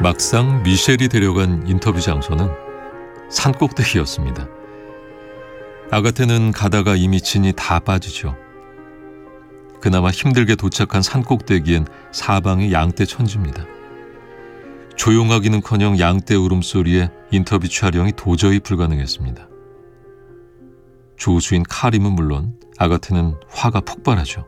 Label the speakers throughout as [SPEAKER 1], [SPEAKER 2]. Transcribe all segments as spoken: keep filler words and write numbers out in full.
[SPEAKER 1] 막상 미셸이 데려간 인터뷰 장소는 산꼭대기였습니다. 아가테는 가다가 이미 진이 다 빠지죠. 그나마 힘들게 도착한 산꼭대기엔 사방이 양떼 천지입니다. 조용하기는커녕 양떼 울음소리에 인터뷰 촬영이 도저히 불가능했습니다. 조수인 카림은 물론 아가테는 화가 폭발하죠.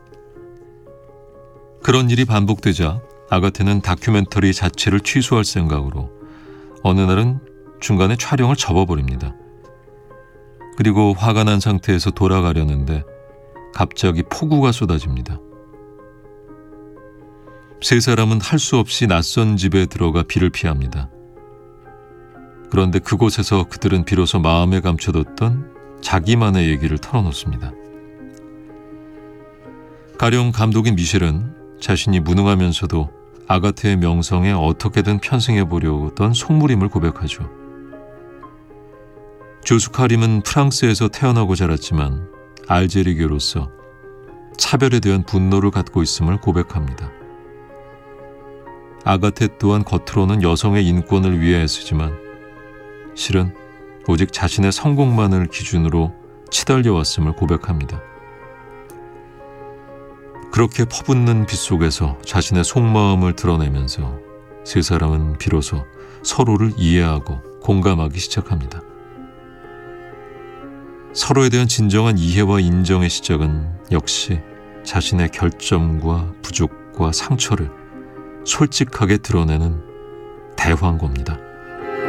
[SPEAKER 1] 그런 일이 반복되자 아가테는 다큐멘터리 자체를 취소할 생각으로 어느 날은 중간에 촬영을 접어버립니다. 그리고 화가 난 상태에서 돌아가려는데 갑자기 폭우가 쏟아집니다. 세 사람은 할 수 없이 낯선 집에 들어가 비를 피합니다. 그런데 그곳에서 그들은 비로소 마음에 감춰뒀던 자기만의 얘기를 털어놓습니다. 가령 감독인 미셸은 자신이 무능하면서도 아가테의 명성에 어떻게든 편승해보려던 속물임을 고백하죠. 조수 카림은 프랑스에서 태어나고 자랐지만 알제리교로서 차별에 대한 분노를 갖고 있음을 고백합니다. 아가테 또한 겉으로는 여성의 인권을 위해 애쓰지만 실은 오직 자신의 성공만을 기준으로 치달려왔음을 고백합니다. 그렇게 퍼붓는 빛 속에서 자신의 속마음을 드러내면서 세 사람은 비로소 서로를 이해하고 공감하기 시작합니다. 서로에 대한 진정한 이해와 인정의 시작은 역시 자신의 결점과 부족과 상처를 솔직하게 드러내는 대화인 겁니다.